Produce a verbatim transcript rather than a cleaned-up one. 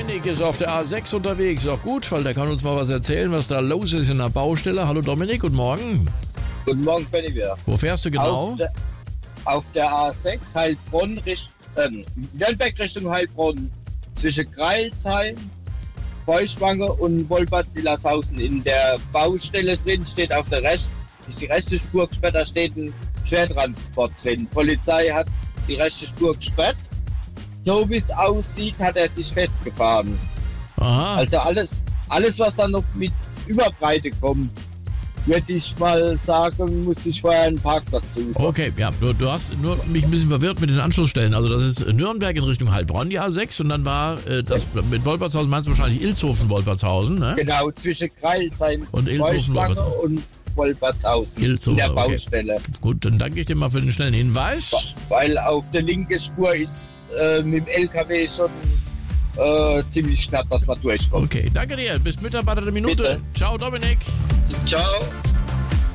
Dominik ist auf der A sechs unterwegs. Auch gut, weil der kann uns mal was erzählen, was da los ist in der Baustelle. Hallo Dominik, guten Morgen. Guten Morgen, Benny wieder. Wo fährst du genau? Auf der, auf der A sechs Heilbronn, Richt, ähm, Nürnberg Richtung Heilbronn. Zwischen Greilsheim, Feuchtwange und Wolbert-Dillershausen. In der Baustelle drin steht auf der rechten, ist die rechte Spur gesperrt, da steht ein Schwertransport drin. Polizei hat die rechte Spur gesperrt. So wie es aussieht, hat er sich festgefahren. Aha. Also alles, alles, was dann noch mit Überbreite kommt, würde ich mal sagen, muss ich vorher einen Parkplatz suchen. Okay, ja, du, du hast nur mich ein bisschen verwirrt mit den Anschlussstellen. Also das ist Nürnberg in Richtung Heilbronn, die A sechs, und dann war äh, das ja. mit Wolpertshausen, meinst du wahrscheinlich Ilshofen-Wolpertshausen, ne? Genau, zwischen Kreilsheim und Ilshofen und Wolpertshausen Ilshofen, in der okay. Baustelle. Gut, dann danke ich dir mal für den schnellen Hinweis. Weil auf der linken Spur ist äh, mit dem L K W schon äh, ziemlich knapp, dass man durchkommt. Okay, danke dir. Bist Mitarbeiter der Minute. Bitte. Ciao, Dominik. Ciao.